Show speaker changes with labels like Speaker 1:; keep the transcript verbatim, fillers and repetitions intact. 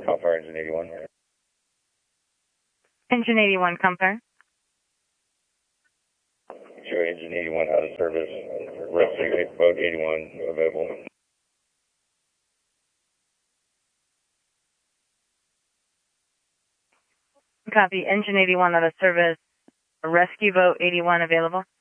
Speaker 1: Comfire Engine eighty-one.
Speaker 2: Engine eighty-one, Comfire.
Speaker 1: Show Engine eighty-one out of service. Rescue boat eighty-one available.
Speaker 2: Copy. Engine eighty-one out of service. Rescue boat eighty-one available.